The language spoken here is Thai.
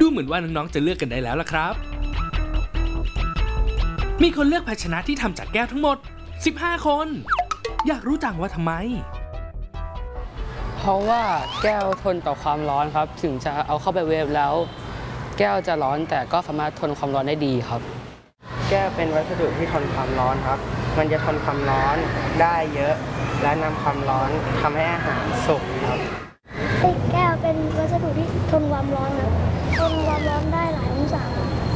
เหมือนว่าน้องๆจะเลือกกันได้แล้วล่ะครับมีคนเลือกภาชนะที่ทำจากแก้วทั้งหมด15คนอยากรู้จังว่าทำไมเพราะว่าแก้วทนต่อความร้อนครับถึงจะเอาเข้าไปเวฟแล้วแก้วจะร้อนแต่ก็สามารถทนความร้อนได้ดีครับแก้วเป็นวัสดุที่ทนความร้อนครับมันจะทนความร้อนได้เยอะและนำความร้อนทำให้อาหารสุกครับแก้วเป็นวัสดุที่ทนความร้อนครับทนความร้อนได้หลายองศา